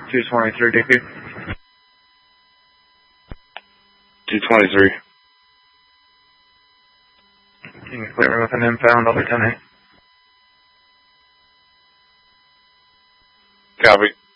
223 DP. 223. You can clear me with an impound, I'll be 10-8. Copy.